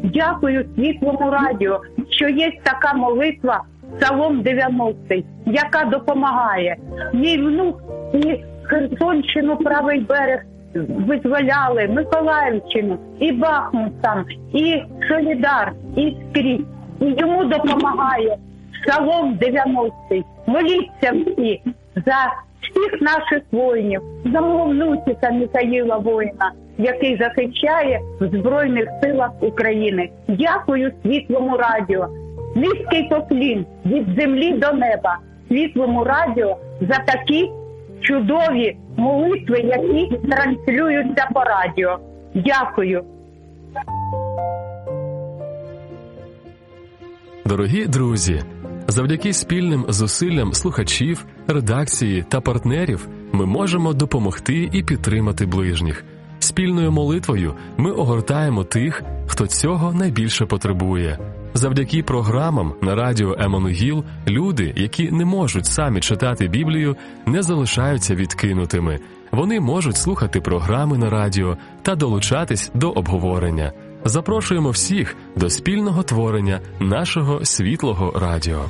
Дякую Світлому радіо, що є така молитва Псалом 90, яка допомагає. Мій внук і Херсонщину, правий берег визволяли, Миколаївщину, і Бахмут там, і Солідар, і скрізь. І йому допомагає Псалом 90. Моліться всі за всіх наших воїнів, за мого внучика Михаїла воїна, який захищає в Збройних силах України. Дякую Світлому радіо. Низький поклін від землі до неба Світлому радіо за такі чудові молитви, які транслюються по радіо. Дякую. Дорогі друзі, завдяки спільним зусиллям слухачів, редакції та партнерів ми можемо допомогти і підтримати ближніх. Спільною молитвою ми огортаємо тих, хто цього найбільше потребує. Завдяки програмам на радіо Еммануїл люди, які не можуть самі читати Біблію, не залишаються відкинутими. Вони можуть слухати програми на радіо та долучатись до обговорення. Запрошуємо всіх до спільного творення нашого світлого радіо.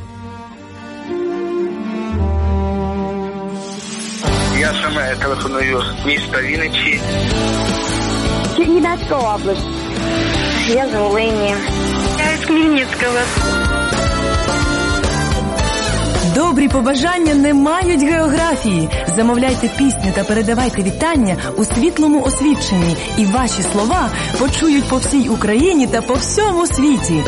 Я саме телефоную з міста Вінниці. Чернівецька область. Я з Волині. Я з Хмельницького. Добрі побажання не мають географії. Замовляйте пісню та передавайте вітання у світлому освіченні, і ваші слова почують по всій Україні та по всьому світі.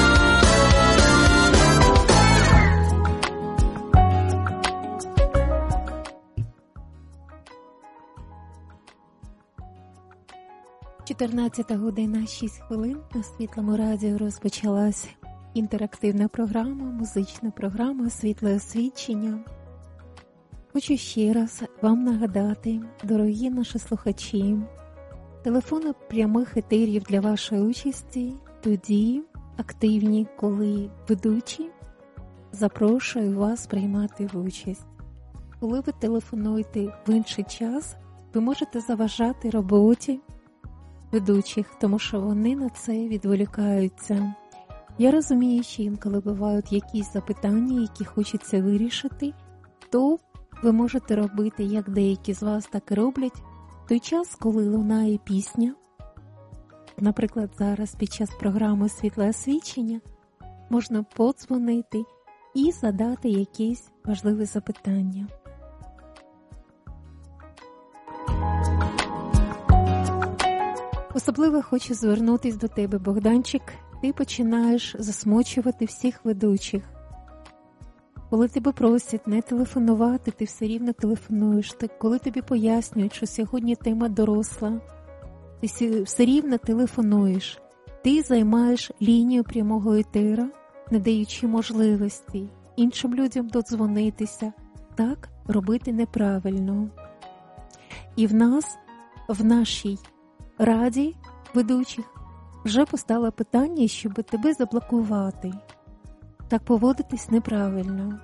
Чотирнадцята година 6 хвилин на Світлому радіо розпочалась інтерактивна програма, музична програма «Світле освічення». Хочу ще раз вам нагадати, дорогі наші слухачі, телефони прямих етерів для вашої участі тоді активні, коли ведучі запрошую вас приймати участь. Коли ви телефонуєте в інший час, ви можете заважати роботі ведучих, тому що вони на це відволікаються. Я розумію, що інколи бувають якісь запитання, які хочеться вирішити, то ви можете робити, як деякі з вас так і роблять, в той час, коли лунає пісня. Наприклад, зараз під час програми «Світле освічення» можна подзвонити і задати якісь важливі запитання. Особливо хочу звернутися до тебе, Богданчик. Ти починаєш засмучувати всіх ведучих. Коли тебе просять не телефонувати, ти все рівно телефонуєш. Коли тобі пояснюють, що сьогодні тема доросла, ти все рівно телефонуєш. Ти займаєш лінію прямого етера, не даючи можливості іншим людям додзвонитися. Так робити неправильно. І в нас, в нашій раді ведучих, вже постало питання, щоб тебе заблокувати. Так поводитись неправильно.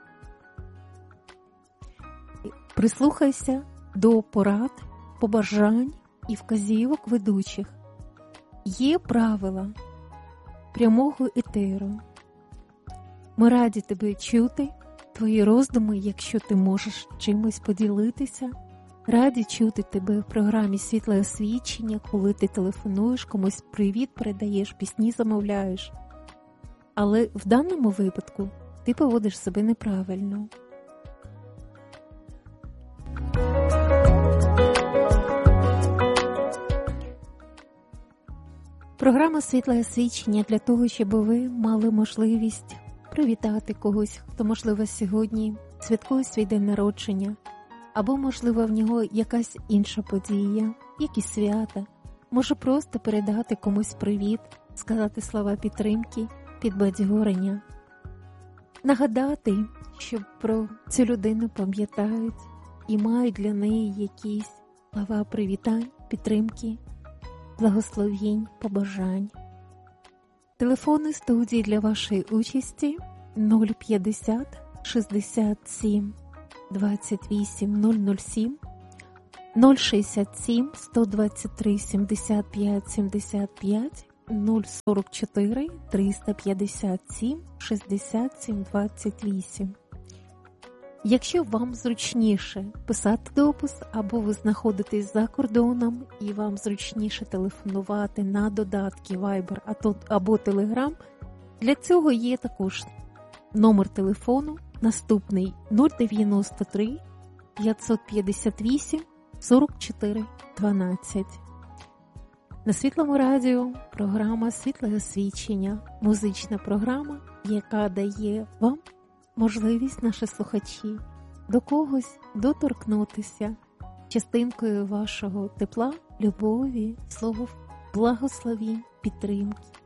Прислухайся до порад, побажань і вказівок ведучих. Є правила прямого етеру. Ми раді тебе чути, твої роздуми, якщо ти можеш чимось поділитися. Раді чути тебе в програмі «Світле освічення», коли ти телефонуєш, комусь привіт передаєш, пісні замовляєш. Але в даному випадку ти поводиш себе неправильно. Програма «Світле освічення» для того, щоб ви мали можливість привітати когось, хто, можливо, сьогодні святкує свій день народження, або, можливо, в нього якась інша подія, якісь свята. Може просто передати комусь привіт, сказати слова підтримки, підбадьорення. Нагадати, що про цю людину пам'ятають і мають для неї якісь слова привітань, підтримки, благословінь, побажань. Телефони студії для вашої участі 050 67 28 007, 067 123 75 75, 044 357 67 28. Якщо вам зручніше писати допис, або ви знаходитесь за кордоном і вам зручніше телефонувати на додатки Viber або Telegram, для цього є також номер телефону наступний 093 558 44 12. На Світлому радіо програма «Світле освічення», музична програма, яка дає вам можливість, наші слухачі, до когось доторкнутися частинкою вашого тепла, любові, слов, благословінь, підтримки.